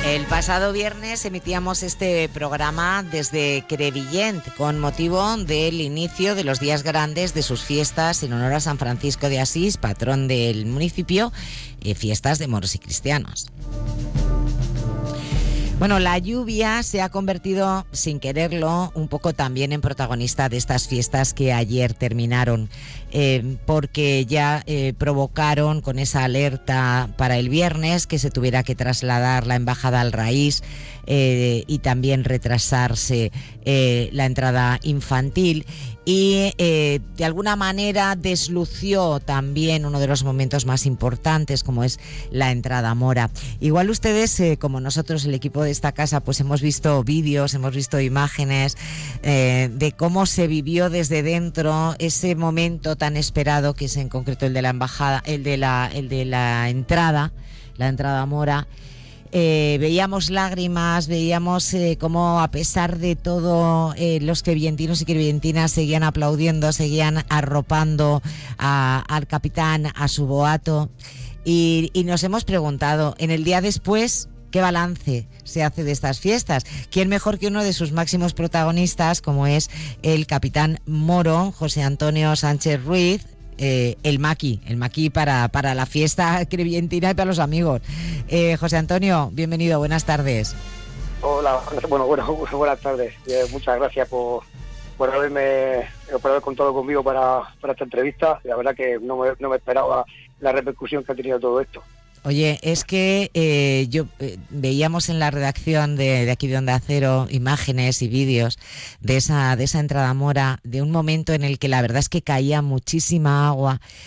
El pasado viernes emitíamos este programa desde Crevillent con motivo del inicio de los días grandes de sus fiestas en honor a San Francisco de Asís, patrón del municipio, fiestas de moros y cristianos. Bueno, la lluvia se ha convertido, sin quererlo, un poco también en protagonista de estas fiestas que ayer terminaron, porque ya provocaron con esa alerta para el viernes que se tuviera que trasladar la embajada al Raís y también retrasarse la entrada infantil. Y de alguna manera deslució también uno de los momentos más importantes, como es la entrada mora. Igual ustedes, como nosotros, el equipo de esta casa, pues hemos visto vídeos, hemos visto imágenes de cómo se vivió desde dentro ese momento tan esperado, que es en concreto el de la embajada, el de la entrada mora. Veíamos lágrimas, veíamos cómo a pesar de todo los crevillentinos y crevillentinas seguían aplaudiendo, seguían arropando al capitán, a su boato, y nos hemos preguntado, en el día después, ¿qué balance se hace de estas fiestas? ¿Quién mejor que uno de sus máximos protagonistas, como es el capitán moro, José Antonio Sánchez Ruiz, el maqui para la fiesta crevillentina y para los amigos? José Antonio, bienvenido, buenas tardes. Hola, buenas tardes. Muchas gracias por haber contado conmigo para esta entrevista. La verdad que no me esperaba la repercusión que ha tenido todo esto. Oye, es que veíamos en la redacción de aquí de Onda Cero imágenes y vídeos de esa entrada mora, de un momento en el que la verdad es que caía muchísima agua